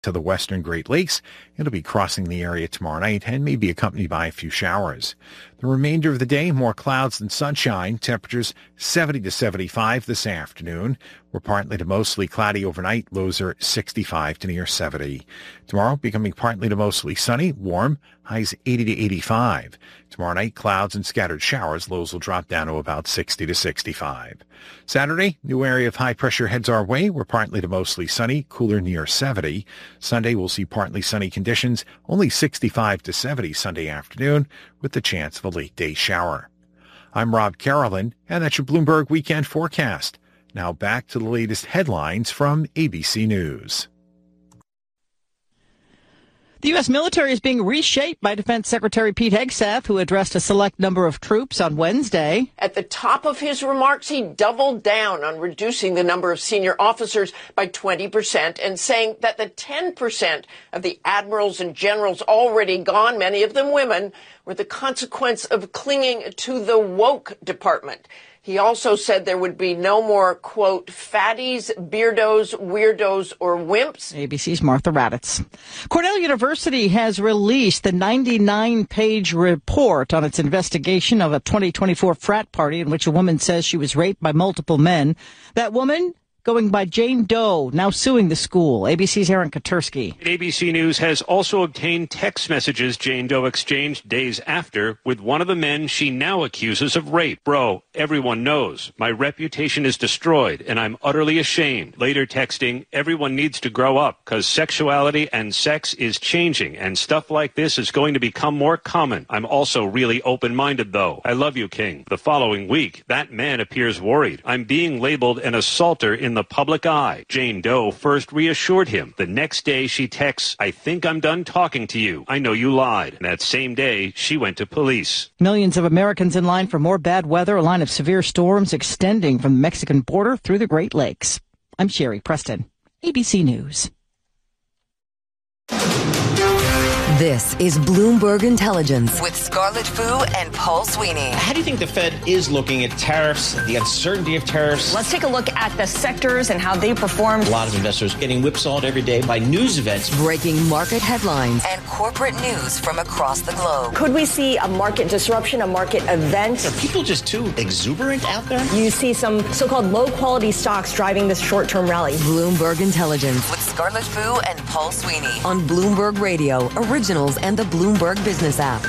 to the western Great Lakes. It'll be crossing the area tomorrow night and may be accompanied by a few showers. The remainder of the day, more clouds than sunshine. Temperatures 70 to 75 this afternoon. We're partly to mostly cloudy overnight. Lows are 65 to near 70. Tomorrow, becoming partly to mostly sunny, warm. Highs 80 to 85. Tomorrow night, clouds and scattered showers. Lows will drop down to about 60 to 65. Saturday, new area of high pressure heads our way. We're partly to mostly sunny, cooler near 70. Sunday, we'll see partly sunny conditions, only 65 to 70 Sunday afternoon, with the chance of a late day shower. I'm Rob Carolyn, and that's your Bloomberg Weekend Forecast. Now back to the latest headlines from ABC News. The U.S. military is being reshaped by Defense Secretary Pete Hegseth, who addressed a select number of troops on Wednesday. At the top of his remarks, he doubled down on reducing the number of senior officers by 20% and saying that the 10% of the admirals and generals already gone, many of them women, were the consequence of clinging to the woke department. He also said there would be no more, quote, fatties, beardos, weirdos, or wimps. ABC's Martha Raddatz. Cornell University has released the 99-page report on its investigation of a 2024 frat party in which a woman says she was raped by multiple men. That woman, going by Jane Doe, now suing the school. ABC's Aaron Katersky. ABC News has also obtained text messages Jane Doe exchanged days after with one of the men she now accuses of rape. Bro, everyone knows. My reputation is destroyed, and I'm utterly ashamed. Later texting, everyone needs to grow up, because sexuality and sex is changing, and stuff like this is going to become more common. I'm also really open-minded, though. I love you, King. The following week, that man appears worried. I'm being labeled an assaulter in the public eye. Jane Doe first reassured him. The next day she texts, I think I'm done talking to you. I know you lied. And that same day, she went to police. Millions of Americans in line for more bad weather, a line of severe storms extending from the Mexican border through the Great Lakes. I'm Sherry Preston, ABC News. This is Bloomberg Intelligence with Scarlett Fu and Paul Sweeney. How do you think the Fed is looking at tariffs, the uncertainty of tariffs? Let's take a look at the sectors and how they performed. A lot of investors getting whipsawed every day by news events. Breaking market headlines and corporate news from across the globe. Could we see a market disruption, a market event? Are people just too exuberant out there? You see some so-called low-quality stocks driving this short-term rally. Bloomberg Intelligence with Scarlett Fu and Paul Sweeney on Bloomberg Radio, Originals and the Bloomberg Business app.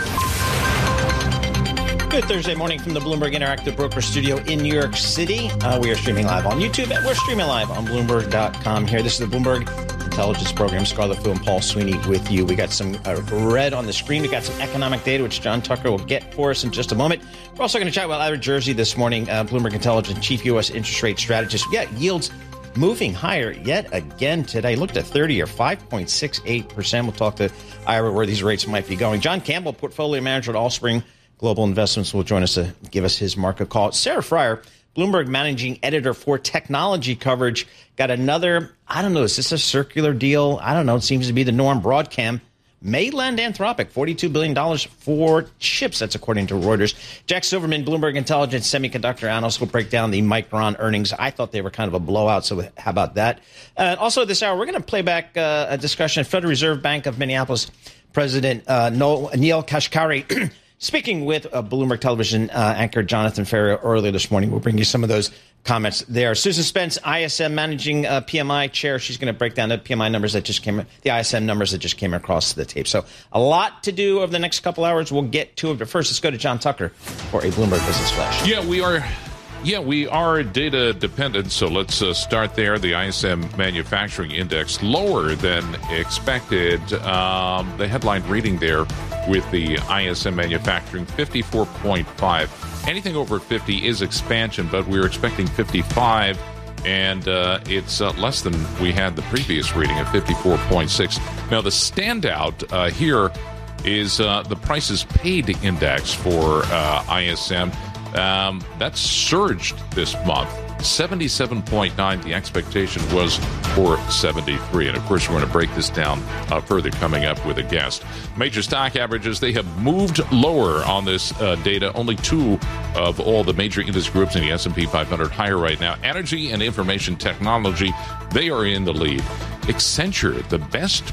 Good Thursday morning from the Bloomberg Interactive Broker Studio in New York City. We are streaming live on YouTube, and we're streaming live on Bloomberg.com here. This is the Bloomberg Intelligence Program. Scarlett Fu and Paul Sweeney with you. We got some red on the screen. We got some economic data, which John Tucker will get for us in just a moment. We're also going to chat about Ira Jersey this morning, Bloomberg Intelligence Chief U.S. Interest Rate Strategist. Yeah, yields moving higher yet again today. Looked at 30 or 5.68%. We'll talk to Ira where these rates might be going. John Campbell, portfolio manager at Allspring Global Investments, will join us to give us his market call. Sarah Friar, Bloomberg managing editor for technology coverage, got another, I don't know, is this a circular deal? I don't know. It seems to be the norm. Broadcom may lend Anthropic $42 billion for chips. That's according to Reuters. Jack Silverman, Bloomberg Intelligence semiconductor analyst, will break down the Micron earnings. I thought they were kind of a blowout, so how about that? Also this hour, we're going to play back a discussion. Federal Reserve Bank of Minneapolis President Neel Kashkari speaking with Bloomberg Television anchor Jonathan Ferrier earlier this morning. We'll bring you some of those comments there. Susan Spence, ISM managing PMI chair. She's going to break down the PMI numbers that just came, the ISM numbers that just came across the tape. So a lot to do over the next couple hours. We'll get to it. But first, let's go to John Tucker for a Bloomberg Business Flash. We are data dependent, so let's start there. The ISM Manufacturing Index lower than expected. The headline reading there with the ISM Manufacturing 54.5. Anything over 50 is expansion, but we were expecting 55, and it's less than we had the previous reading of 54.6. Now, the standout here is the prices paid index for ISM. That's surged this month 77.9. The expectation was for 73. And of course, we're going to break this down further coming up with a guest. Major stock averages, they have moved lower on this data. Only 2 of all the major industry groups in the S&P 500 higher right now. Energy and information technology, they are in the lead. Accenture, the best